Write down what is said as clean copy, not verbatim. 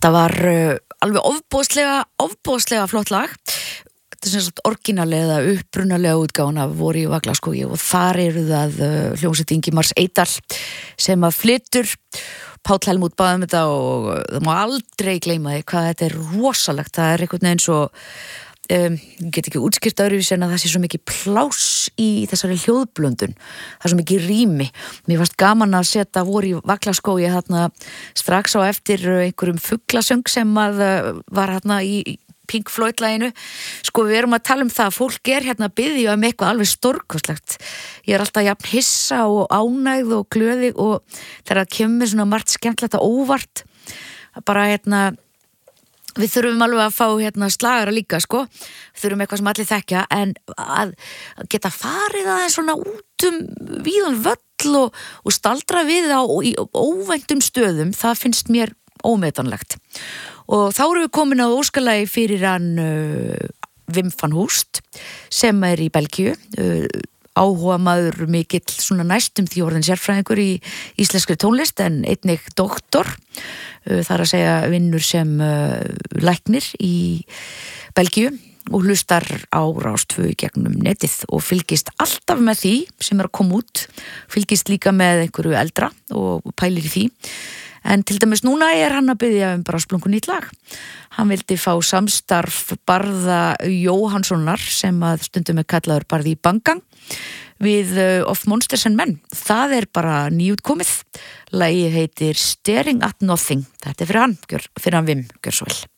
Þetta var alveg ofboðslega flott lag. Þetta sem sagt orginallega eða upprunalega útgáfan af Vor í Vaglaskógi og þar eru það hljómsveit Ingimars Eydal sem að flytur. Páll Helmút bað þetta og það má aldrei gleyma því hvað þetta er rosalegt. Það er einhvern veginn svo ég get ekki útskýrt öðruvísi en að það sé svo mikið pláss í þessari hljóðblöndun. Það er svo mikið rými. Mér fannst gaman að setja Vor í Vaglaskógi þarna strax á eftir einhverjum fuglasöng sem að var þarna í Pink Floyd-laginu. Sko við erum að tala um það að fólk er hérna að biðja eitthvað alveg stórkostlegt. Ég er alltaf jafn hissa og ánægð og glöðig og þegar það kemur svona margt skemmtilegt og óvart bara við þurfum alveg að fá slagara líka sko. Við þurfum eitthvað sem allir þekkja en að geta farið aðeins svona út víðan völl og staldra við á í óvæntum stöðum, það finnst mér ómetanlegt. Og þá erum við komin á óskalagi fyrir hann Wim van Hoost sem er í Belgíu, áhuga maður mikill svona næstum því orðin sérfræðingur í íslenskri tónlist en einnig doktor, þar að segja vinnur sem læknir í Belgíu og hlustar á Rás 2 í gegnum netið og fylgist alltaf með því sem er að koma út, fylgist líka með einhverju eldra og pælir í því. En til dæmis núna er hann að biðja bara splungun nýtt lag. Hann vildi fá samstarf Barða Jóhannssonar sem að stundum er kallaður Barði í Bangang við Of Monsters and Men. Það er bara nýútkomið. Lagið heitir Staring at Nothing. Þetta er fyrir hann Wim, gjör svo vel.